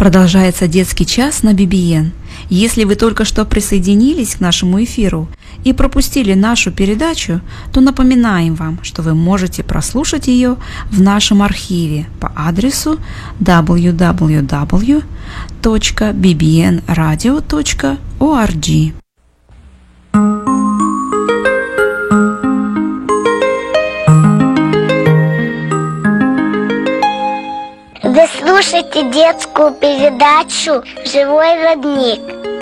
Продолжается детский час на BBN. Если вы только что присоединились к нашему эфиру и пропустили нашу передачу, то напоминаем вам, что вы можете прослушать ее в нашем архиве по адресу www.bbnradio.org. Вы слушаете детскую передачу «Живой родник».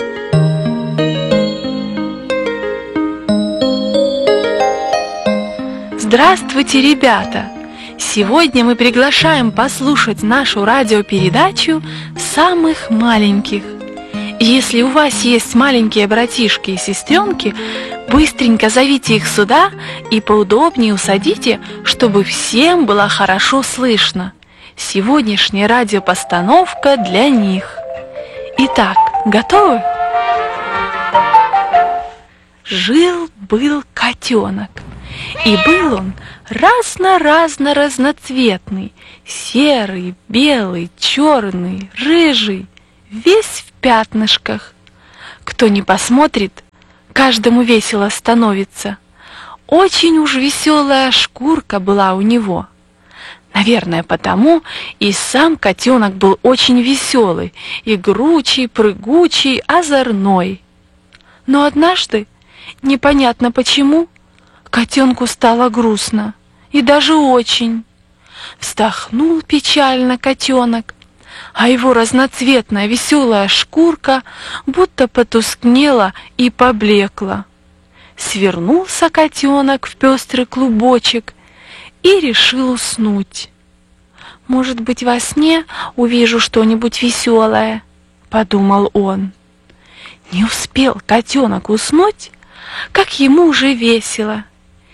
Здравствуйте, ребята! Сегодня мы приглашаем послушать нашу радиопередачу самых маленьких. Если у вас есть маленькие братишки и сестренки, быстренько зовите их сюда и поудобнее усадите, чтобы всем было хорошо слышно. Сегодняшняя радиопостановка для них. Итак, готовы? Жил-был котенок, и был он разноцветный, серый, белый, черный, рыжий, весь в пятнышках. Кто не посмотрит, каждому весело становится. Очень уж веселая шкурка была у него. Наверное, потому и сам котенок был очень веселый, игручий, прыгучий, озорной. Но однажды, непонятно почему, котенку стало грустно, и даже очень. Вздохнул печально котенок, а его разноцветная веселая шкурка будто потускнела и поблекла. Свернулся котенок в пестрый клубочек и решил уснуть. «Может быть, во сне увижу что-нибудь веселое», — подумал он. Не успел котенок уснуть, как ему уже весело.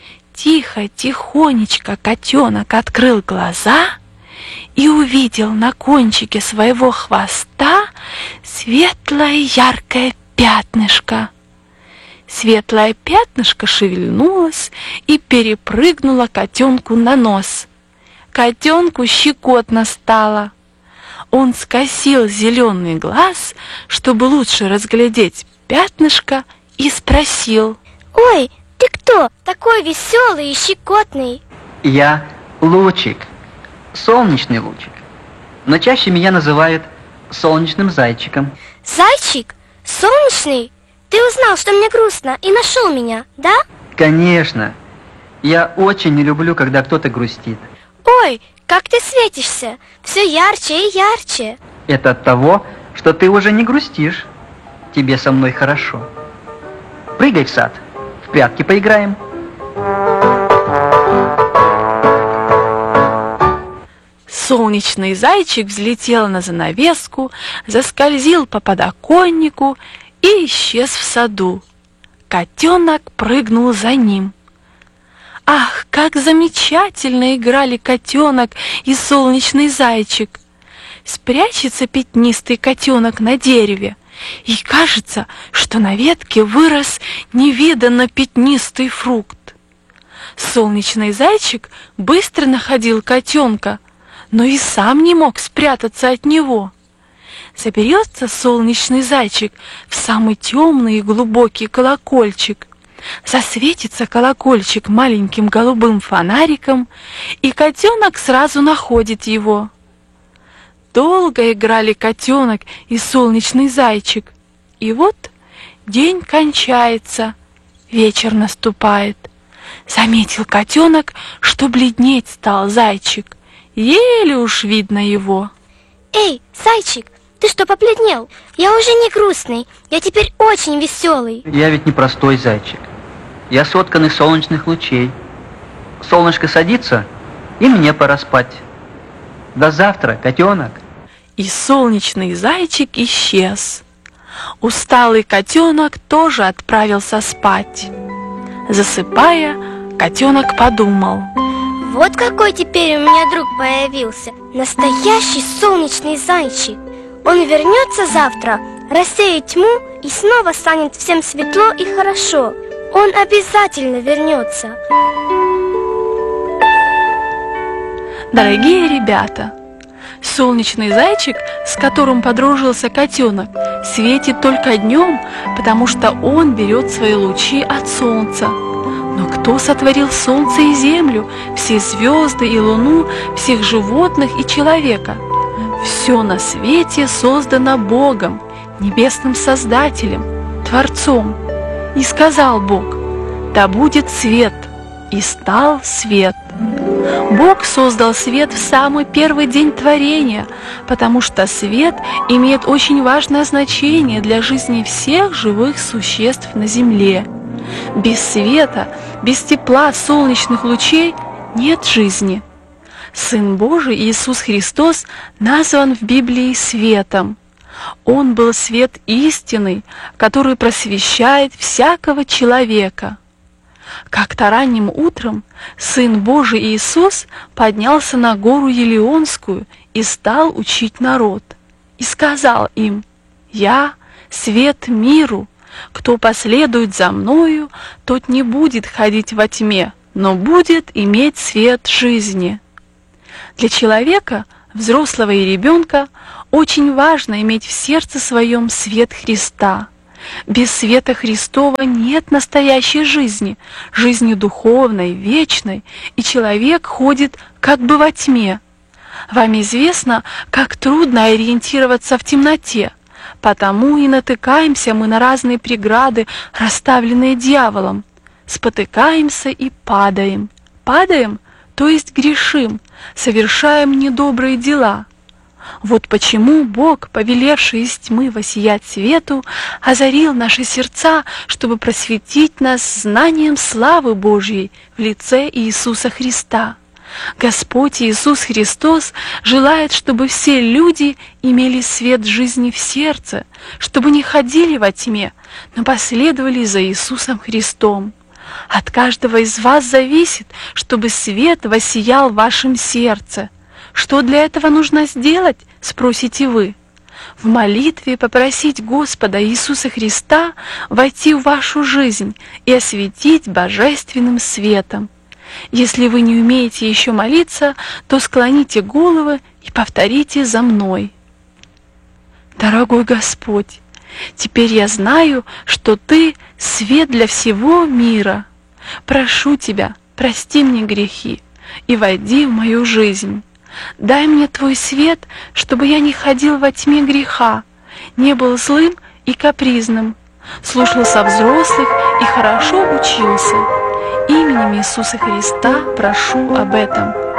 Тихонечко котенок открыл глаза и увидел на кончике своего хвоста светлое яркое пятнышко. Светлое пятнышко шевельнулось и перепрыгнуло котенку на нос. Котенку щекотно стало. Он скосил зеленый глаз, чтобы лучше разглядеть пятнышко, и спросил: «Ой, ты кто? Такой веселый и щекотный?» Я Лучик, солнечный лучик. Но чаще меня называют солнечным зайчиком. Зайчик? Солнечный? Ты узнал, что мне грустно, и нашел меня, да? Конечно. Я очень не люблю, когда кто-то грустит. Ой, как ты светишься! Все ярче и ярче. Это от того, что ты уже не грустишь. Тебе со мной хорошо. Прыгай в сад, в прятки поиграем. Солнечный зайчик взлетел на занавеску, заскользил по подоконнику и исчез в саду. Котенок прыгнул за ним. Ах, как замечательно играли котенок и солнечный зайчик! Спрячется пятнистый котенок на дереве, и кажется, что на ветке вырос невиданно пятнистый фрукт. Солнечный зайчик быстро находил котенка, но и сам не мог спрятаться от него. Заберется солнечный зайчик в самый темный и глубокий колокольчик. Засветится колокольчик маленьким голубым фонариком, и котенок сразу находит его. Долго играли котенок и солнечный зайчик. И вот день кончается, вечер наступает. Заметил котенок, что бледнеть стал зайчик. Еле уж видно его. Эй, зайчик, ты что побледнел? Я уже не грустный, я теперь очень веселый. Я ведь не простой зайчик. Я соткан из солнечных лучей. Солнышко садится, и мне пора спать. До завтра, котенок. И солнечный зайчик исчез. Усталый котенок тоже отправился спать. Засыпая, котенок подумал: вот какой теперь у меня друг появился. Настоящий солнечный зайчик. Он вернется завтра, рассеет тьму, и снова станет всем светло и хорошо. Он обязательно вернется. Дорогие ребята, Солнечный зайчик, с которым подружился котенок, светит только днем, потому что он берет свои лучи от солнца. Но кто сотворил солнце и землю, все звезды и луну, всех животных и человека? Все на свете создано Богом, небесным Создателем, Творцом. И сказал Бог: «Да будет свет», и стал свет. Бог создал свет в самый первый день творения, потому что свет имеет очень важное значение для жизни всех живых существ на земле. Без света, без тепла солнечных лучей нет жизни. Сын Божий Иисус Христос назван в Библии светом. Он был свет истинный, который просвещает всякого человека. Как-то ранним утром Сын Божий Иисус поднялся на гору Елеонскую и стал учить народ. И сказал им: «Я свет миру. Кто последует за Мною, тот не будет ходить во тьме, но будет иметь свет жизни». Для человека, взрослого и ребенка, очень важно иметь в сердце своем свет Христа. Без света Христова нет настоящей жизни, жизни духовной, вечной, и человек ходит как бы во тьме. Вам известно, как трудно ориентироваться в темноте, потому и натыкаемся мы на разные преграды, расставленные дьяволом. Спотыкаемся и падаем. Падаем, то есть грешим, совершаем недобрые дела. Вот почему Бог, повелевший из тьмы воссиять свету, озарил наши сердца, чтобы просветить нас знанием славы Божьей в лице Иисуса Христа. Господь Иисус Христос желает, чтобы все люди имели свет жизни в сердце, чтобы не ходили во тьме, но последовали за Иисусом Христом. От каждого из вас зависит, чтобы свет воссиял в вашем сердце. Что для этого нужно сделать, спросите вы? В молитве попросить Господа Иисуса Христа войти в вашу жизнь и осветить божественным светом. Если вы не умеете еще молиться, то склоните головы и повторите за мной. Дорогой Господь, теперь я знаю, что Ты — свет для всего мира. Прошу Тебя, прости мне грехи и войди в мою жизнь. Дай мне Твой свет, чтобы я не ходил во тьме греха, не был злым и капризным, слушался взрослых и хорошо учился. Именем Иисуса Христа прошу об этом.